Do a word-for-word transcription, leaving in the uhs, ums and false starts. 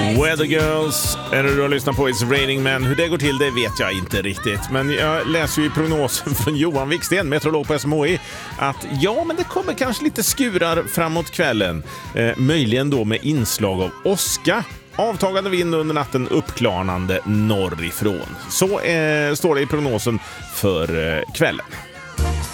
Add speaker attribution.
Speaker 1: Weather Girls är det du har lyssnat på It's Raining Men. Hur det går till det vet jag inte riktigt. Men jag läser ju i prognosen från Johan Wiksten, meteorolog på S M H I, att ja, men det kommer kanske lite skurar framåt kvällen. Eh, möjligen då med inslag av åska. Avtagande vind under natten, uppklarnande norrifrån. Så eh, står det i prognosen för eh, kvällen.